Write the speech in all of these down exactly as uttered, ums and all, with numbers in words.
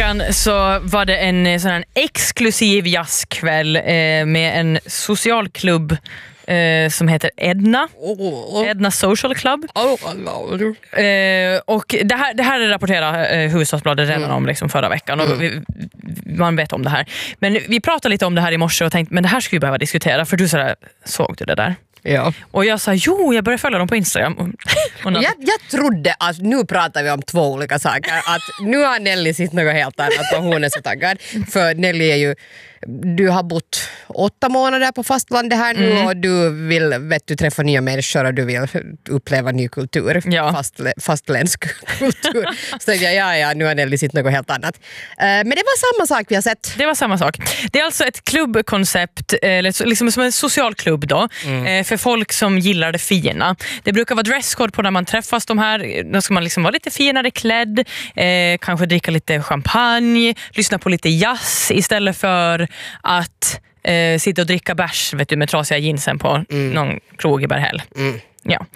veckan så var det en sån här exklusiv jazzkväll eh, med en socialklubb eh, som heter Edna. Edna Social Club. Eh, och det här, det här rapporterade eh, Hufvudstadsbladet redan om liksom, förra veckan. Och vi, man vet om det här. Men vi pratade lite om det här i morse och tänkte, men det här ska vi behöva diskutera. För du sådär, såg du det där? Ja. Och jag sa, jo, jag började följa dem på Instagram. Och jag, jag trodde att nu pratar vi om två olika saker. Att nu har Nelly sitt något helt annat och hon är så taggad. För Nelly är ju, du har bott åtta månader på fastlandet här nu mm. och du vill vet du, träffa nya människor och du vill uppleva ny kultur. Ja. Fastle, fastländsk kultur. Så tänkte jag, ja, ja, nu har Nelly sitt något helt annat. Uh, men det var samma sak vi har sett. Det var samma sak. Det är alltså ett klubbkoncept, eller liksom som en social klubb då, mm. för folk som gillar det fina. Det brukar vara dresscode på när man träffas de här. Då ska man liksom vara lite finare klädd, eh, kanske dricka lite champagne, lyssna på lite jazz istället för att eh, sitta och dricka bärs vet du, med trasiga jeansen på mm. någon krog i Berghäll. Mm. Ja.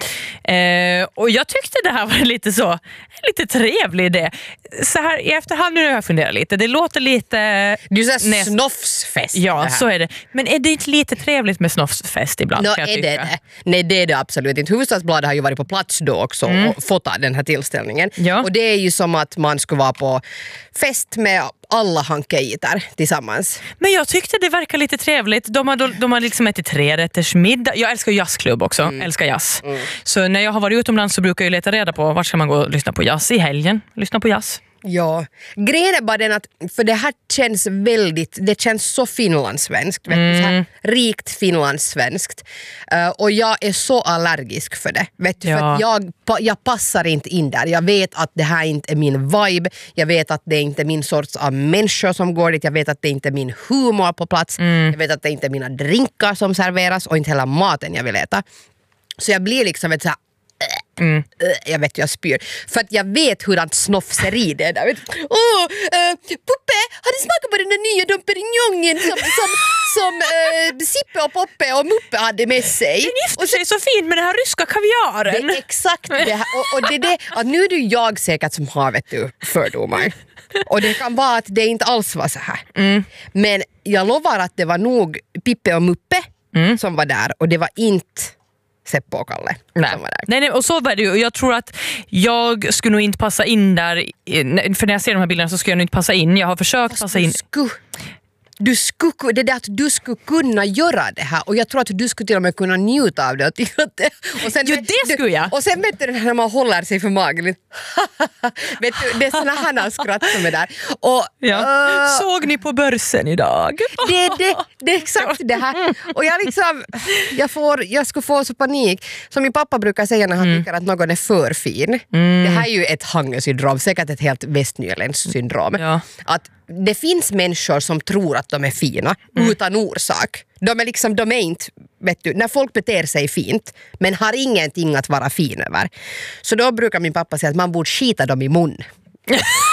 Eh, och jag tyckte det här var lite så lite trevlig idé. Så här i efterhand nu har jag funderat lite. Det låter lite... Du säger näst... snofsfest. Ja, så är det. Men är det inte lite trevligt med snofsfest ibland? No, är det det? Nej, det är det absolut inte. Hufvudstadsbladet har ju varit på plats då också mm. och fått den här tillställningen. Ja. Och det är ju som att man skulle vara på fest med alla hankejitar tillsammans. Men jag tyckte det verkar lite trevligt. De har, de har liksom ätit trerätters middag. Jag älskar jazzklubb också. Mm. Älskar jazz. Mm. Så när jag har varit utomlands så brukar jag leta reda på vart ska man gå och lyssna på jazz i helgen. Lyssna på jazz. Ja, grejen är bara den att för det här känns väldigt, det känns så finlandssvenskt, vet mm. du, så här rikt finlandssvenskt uh, och jag är så allergisk för det, vet du, ja. För att jag, jag passar inte in där, jag vet att det här inte är min vibe, jag vet att det inte är min sorts av människor som går dit, jag vet att det inte är min humor på plats, mm. jag vet att det inte är mina drinkar som serveras och inte hela maten jag vill äta, så jag blir liksom ett så här Mm. jag vet jag spyr för att jag vet hur han snofseri det där. Åh, uh, Puppe, har du smakat på den där nya Dom Perignonen som, som, som uh, Sippe och Poppe och Muppe hade med sig? Den gifter sig så fint med den här ryska kaviaren. Det är exakt det här. Och, och det är det, att nu är det jag säkert som har vet du, fördomar. Och det kan vara att det inte alls var så här. Mm. Men jag lovar att det var nog Pippe och Muppe mm. som var där och det var inte Seppo och Kalle. Nej. Nej, nej, och så var det ju. Jag tror att jag skulle nog inte passa in där. För när jag ser de här bilderna så ska jag nog inte passa in. Jag har försökt Fast passa in. Sku, du skulle, det där att du skulle kunna göra det här. Och jag tror att du skulle till och med kunna njuta av det. Och sen, jo, det skulle jag. Och sen vet du när man håller sig för magen. Vet du, det är såna här skratt som är där. Och, ja. uh, såg ni på börsen idag? Det, det, det är exakt det här. Och jag liksom, jag, får, jag skulle få så panik. Som min pappa brukar säga när han mm. tycker att någon är för fin. Mm. Det här är ju ett hangersyndrom, säkert ett helt västnyländskt syndrom. Ja. Att det finns människor som tror att de är fina mm. utan orsak. De är liksom, de är inte, vet du, när folk beter sig fint men har ingenting att vara fin över. Så då brukar min pappa säga att man borde skita dem i mun.